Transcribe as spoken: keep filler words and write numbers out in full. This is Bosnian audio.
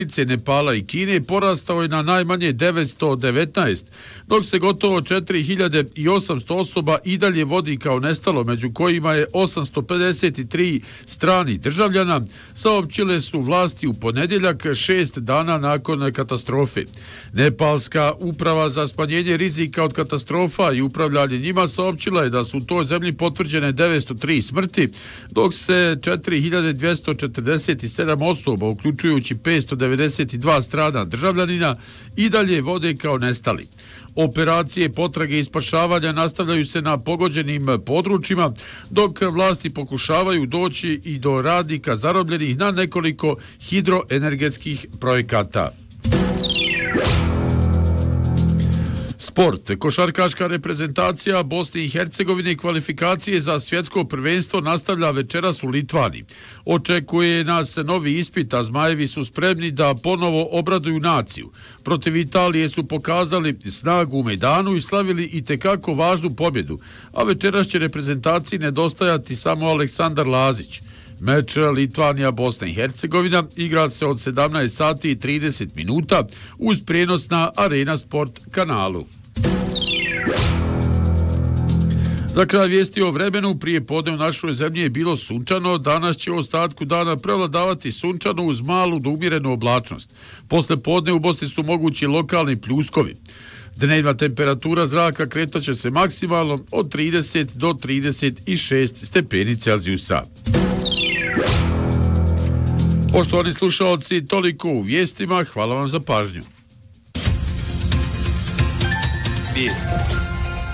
Nepala i Kine porastao je na najmanje devetsto devetnaest, dok se gotovo četiri hiljade osamsto osoba i dalje vodi kao nestalo, među kojima je osamsto pedeset tri strani državljana, saopćile su vlasti u ponedjeljak, šest dana nakon katastrofe. Nepalska uprava za smanjenje rizika od katastrofa i upravljanje njima saopćila je da su u toj zemlji potvrđene devetsto tri smrti, dok se četiri hiljade dvjesto četrdeset sedam osoba, uključujući petsto devedeset dva strana državljanina, i dalje vode kao nestali. Operacije potrage i spašavanja nastavljaju se na pogođenim područjima, dok vlasti pokušavaju doći i do radnika zarobljenih na nekoliko hidroenergetskih projekata. Sport. Košarkaška reprezentacija Bosne i Hercegovine kvalifikacije za svjetsko prvenstvo nastavlja večeras u Litvani. Očekuje nas novi ispit, a Zmajevi su spremni da ponovo obraduju naciju. Protiv Italije su pokazali snagu u Mejdanu i slavili i tekako važnu pobjedu, a večeras će reprezentaciji nedostajati samo Aleksandar Lazić. Meč Litvanija-Bosna i Hercegovina igra se od sedamnaest sati i trideset minuta uz prijenos na Arena Sport kanalu. Za kraj vijesti o vremenu, prije podne u našoj zemlji je bilo sunčano, danas će u ostatku dana prevladavati sunčano uz malu do umjerenu oblačnost. Posle podne u Bosni su mogući lokalni pljuskovi. Dnevna temperatura zraka kretaće se maksimalno od trideset do trideset šest stepeni Celzijusa. Poštovani slušalci, toliko u vijestima, hvala vam za pažnju. Vijesti.